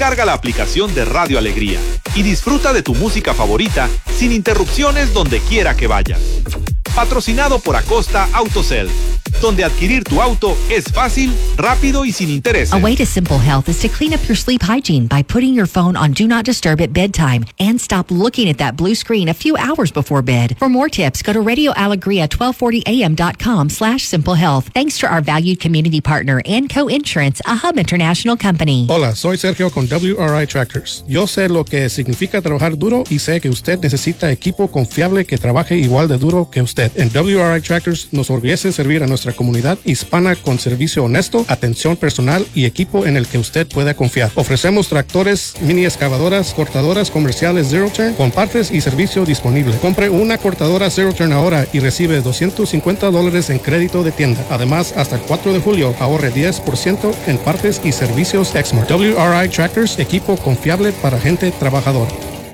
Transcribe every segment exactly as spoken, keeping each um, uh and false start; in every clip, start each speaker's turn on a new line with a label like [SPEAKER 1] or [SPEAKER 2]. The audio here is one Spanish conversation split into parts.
[SPEAKER 1] Descarga la aplicación de Radio Alegría y disfruta de tu música favorita sin interrupciones donde quiera que vayas. Patrocinado por Acosta Autocel, donde adquirir tu auto es fácil, rápido y sin intereses.
[SPEAKER 2] A way to Simple Health is to clean up your sleep hygiene by putting your phone on Do Not Disturb at bedtime and stop looking at that blue screen a few hours before bed. For more tips, go to radio alegria twelve forty a m dot com slash simple health. Thanks to our valued community partner, Anco Insurance, a Hub International company.
[SPEAKER 3] Hola, soy Sergio con W R I Tractors. Yo sé lo que significa trabajar duro y sé que usted necesita equipo confiable que trabaje igual de duro que usted. En W R I Tractors nos orgullece servir a nuestra comunidad hispana con servicio honesto, atención personal y equipo en el que usted pueda confiar. Ofrecemos tractores, mini excavadoras, cortadoras comerciales Zero Turn con partes y servicio disponible. Compre una cortadora Zero Turn ahora y recibe doscientos cincuenta dólares en crédito de tienda. Además, hasta el cuatro de julio ahorre diez por ciento en partes y servicios Exmart. W R I Tractors, equipo confiable para gente trabajadora.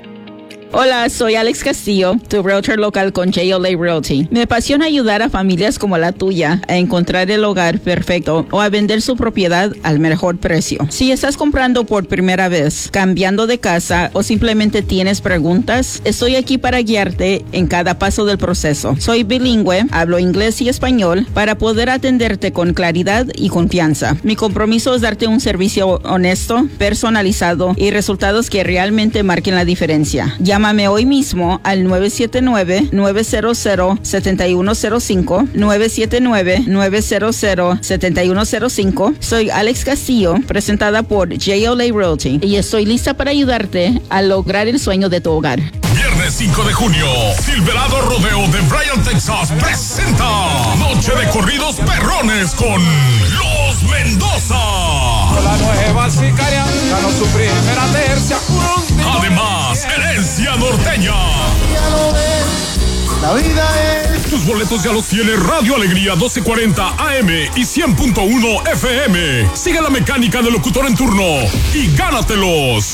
[SPEAKER 4] Hola, soy Alex Castillo, tu realtor local con J L A Realty. Me apasiona ayudar a familias como la tuya a encontrar el hogar perfecto o a vender su propiedad al mejor precio. Si estás comprando por primera vez, cambiando de casa o simplemente tienes preguntas, estoy aquí para guiarte en cada paso del proceso. Soy bilingüe, hablo inglés y español para poder atenderte con claridad y confianza. Mi compromiso es darte un servicio honesto, personalizado y resultados que realmente marquen la diferencia. Llámame hoy mismo al nueve siete nueve, nueve cero cero, siete uno cero cinco, nueve siete nueve, nueve cero cero, siete uno cero cinco. Soy Alex Castillo, presentada por J L A Realty, y estoy lista para ayudarte a lograr el sueño de tu hogar.
[SPEAKER 5] Viernes cinco de junio, Silverado Rodeo de Bryan, Texas presenta Noche de Corridos Perrones con Los Mendoza.
[SPEAKER 6] La nueva sicaria ganó su primera tercia.
[SPEAKER 5] Además, Herencia Norteña.
[SPEAKER 6] La vida es.
[SPEAKER 5] Tus boletos ya los tiene Radio Alegría doce cuarenta A M y cien punto uno F M. Sigue la mecánica del locutor en turno y gánatelos.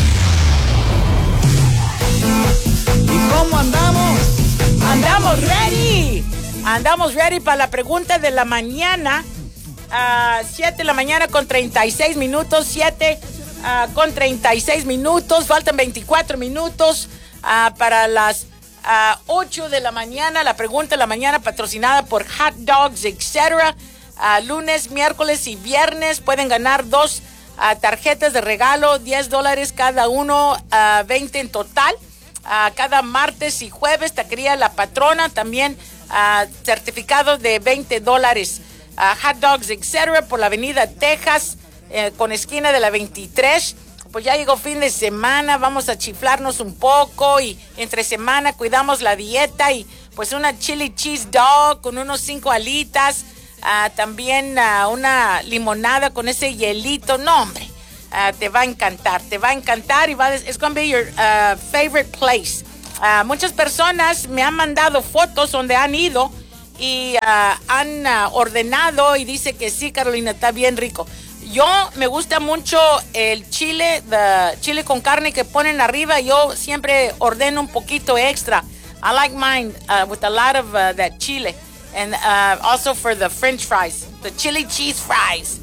[SPEAKER 7] ¿Y cómo andamos? Andamos ready. Andamos ready para la pregunta de la mañana. Uh, siete de la mañana con treinta y seis minutos. siete uh, con treinta y seis minutos. Faltan veinticuatro minutos uh, para las uh, ocho de la mañana. La pregunta de la mañana patrocinada por Hot Dogs, etcétera. Uh, lunes, miércoles y viernes pueden ganar dos uh, tarjetas de regalo, diez dólares cada uno, uh, veinte en total. Uh, cada martes y jueves, taquería La Patrona, también uh, certificado de veinte dólares. Uh, hot Dogs, etcétera, por la avenida Texas, eh, con esquina de la veintitrés. Pues ya llegó fin de semana, vamos a chiflarnos un poco y entre semana cuidamos la dieta y pues una chili cheese dog con unos cinco alitas, uh, también uh, una limonada con ese hielito. No, hombre, uh, te va a encantar, te va a encantar y va a, it's gonna be your uh, favorite place. Uh, muchas personas me han mandado fotos donde han ido y uh, han uh, ordenado y dice que sí, Carolina, está bien rico. Yo me gusta mucho el chile, the chile con carne que ponen arriba. Yo siempre ordeno un poquito extra. I like mine uh, with a lot of uh, that chile. And uh, also for the French fries, the chili cheese fries.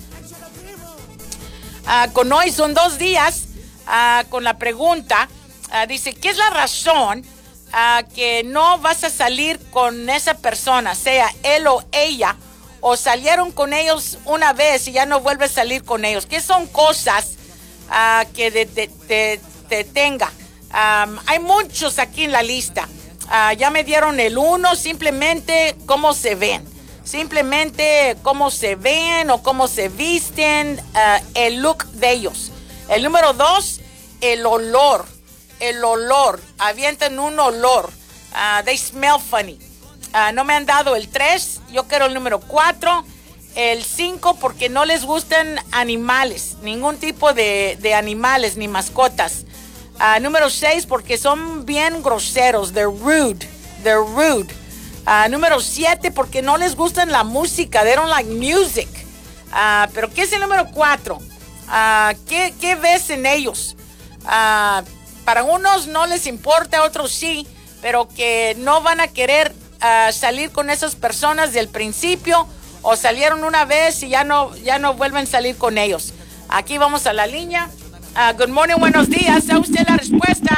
[SPEAKER 7] Uh, con hoy son dos días uh, con la pregunta. Uh, dice, ¿qué es la razón Uh, que no vas a salir con esa persona, sea él o ella, o salieron con ellos una vez y ya no vuelves a salir con ellos? ¿Qué son cosas uh, que te de, de, de tenga? Um, hay muchos aquí en la lista. Uh, ya me dieron el uno, simplemente cómo se ven. Simplemente cómo se ven o cómo se visten, uh, el look de ellos. El número dos, el olor. El olor, avientan un olor. Uh, they smell funny. Uh, no me han dado el tres, yo quiero el número cuatro. El cinco, porque no les gustan animales, ningún tipo de, de animales ni mascotas. Uh, número seis, porque son bien groseros, they're rude, they're rude. Uh, número siete, porque no les gustan la música, they don't like music. Uh, pero ¿qué es el número cuatro? Uh, ¿qué, ¿Qué ves en ellos? Uh, Para unos no les importa, a otros sí, pero que no van a querer uh, salir con esas personas del principio o salieron una vez y ya no, ya no vuelven a salir con ellos. Aquí vamos a la línea. Uh, good morning, buenos días. ¿Sabe usted la respuesta?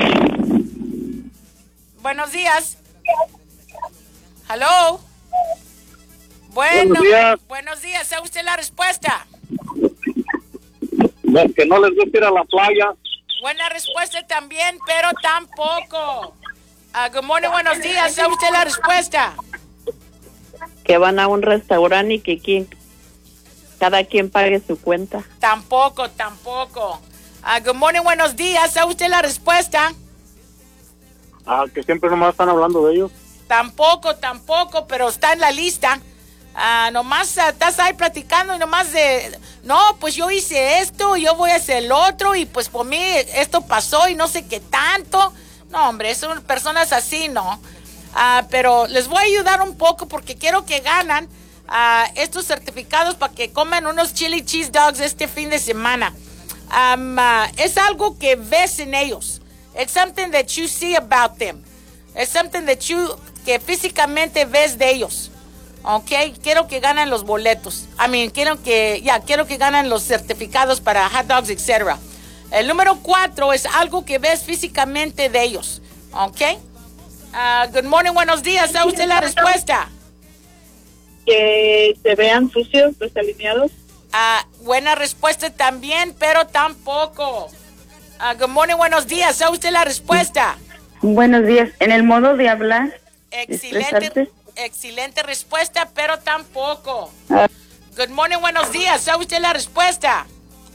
[SPEAKER 7] Buenos días. Hello. Bueno,
[SPEAKER 8] buenos días.
[SPEAKER 7] Buenos días. ¿Sabe usted la respuesta?
[SPEAKER 8] No, que no les gusta ir a la playa.
[SPEAKER 7] Buena respuesta también, pero tampoco. Uh, good morning, buenos días. ¿Sabe usted la respuesta?
[SPEAKER 9] Que van a un restaurante y que quien, cada quien pague su cuenta.
[SPEAKER 7] Tampoco, tampoco. Uh, good morning, buenos días. ¿Sabe usted la respuesta?
[SPEAKER 8] Ah, que siempre nomás están hablando de ellos.
[SPEAKER 7] Tampoco, tampoco, pero está en la lista. Ah, nomás uh, estás ahí platicando y nomás de... No, pues yo hice esto, yo voy a hacer el otro y pues por mí esto pasó y no sé qué tanto. No, hombre, son personas así, ¿no? Ah, pero les voy a ayudar un poco porque quiero que ganan ah, estos certificados para que coman unos chili cheese dogs este fin de semana. Um, uh, es algo que ves en ellos. It's something that you see about them. It's something that you, que físicamente ves de ellos. Ok, quiero que ganen los boletos. I mean, quiero que, ya, yeah, quiero que ganen los certificados para hot dogs, etcétera. El número cuatro es algo que ves físicamente de ellos. Ok. Uh, good morning, buenos días. ¿Sabe usted la respuesta?
[SPEAKER 10] Que se vean sucios, desalineados.
[SPEAKER 7] Uh, buena respuesta también, pero tampoco. Uh, good morning, buenos días. ¿Sabe usted la respuesta?
[SPEAKER 10] Buenos días. En el modo de hablar.
[SPEAKER 7] Excelente, excelente respuesta, pero tampoco. Uh, good morning, buenos días. ¿Sabe usted la respuesta?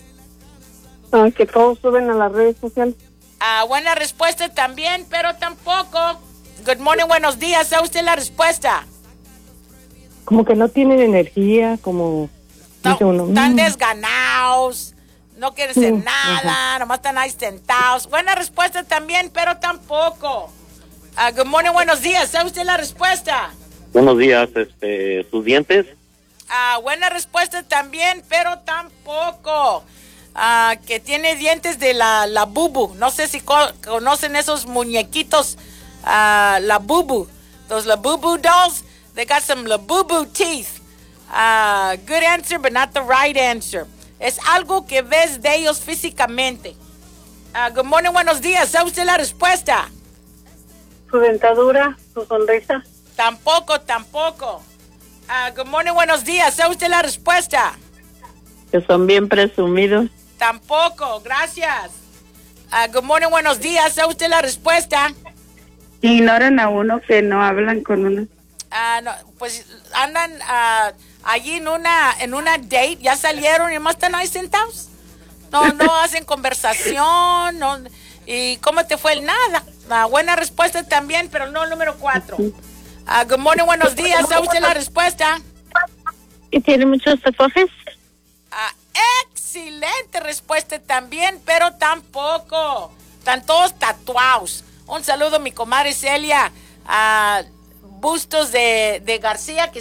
[SPEAKER 10] Uh, que todos suben a las redes sociales.
[SPEAKER 7] Uh, buena respuesta también, pero tampoco. Good morning, buenos días. ¿Sabe usted la respuesta?
[SPEAKER 10] Como que no tienen energía, como...
[SPEAKER 7] No,
[SPEAKER 10] dice uno,
[SPEAKER 7] están
[SPEAKER 10] mm.
[SPEAKER 7] desganados, no quieren hacer
[SPEAKER 10] Mm,
[SPEAKER 7] nada,
[SPEAKER 10] ajá.
[SPEAKER 7] nomás están ahí sentados. Buena respuesta también, pero tampoco. Uh, good morning, buenos días. ¿Sabe usted la respuesta?
[SPEAKER 8] Buenos días, este, sus dientes.
[SPEAKER 7] Uh, buena respuesta también, pero tampoco. Uh, que tiene dientes de la, la bubu. No sé si co- conocen esos muñequitos, uh, la bubu. Those la bubu dolls, they got some la bubu teeth. Uh, good answer, but not the right answer. Es algo que ves de ellos físicamente. Uh, good morning, buenos días. ¿Sabe usted la respuesta?
[SPEAKER 10] Su dentadura, su sonrisa.
[SPEAKER 7] Tampoco, tampoco. Uh, good morning, buenos días. ¿Sabe usted la respuesta?
[SPEAKER 9] Que son bien presumidos.
[SPEAKER 7] Tampoco, gracias. Uh, good morning, buenos días. ¿Sabe usted la respuesta?
[SPEAKER 10] Ignoran a uno que no hablan con uno.
[SPEAKER 7] Uh, no, pues andan uh, allí en una en una date, ya salieron y más están ahí sentados. No, no hacen conversación. No, ¿y cómo te fue el nada? Uh, buena respuesta también, pero no el número cuatro. Uh, good morning, buenos días. ¿Sabe usted la respuesta?
[SPEAKER 10] ¿Y tiene muchos tatuajes?
[SPEAKER 7] Uh, excelente respuesta también, pero tampoco. Están todos tatuados. Un saludo a mi comadre Celia. Uh, Bustos de, de García, que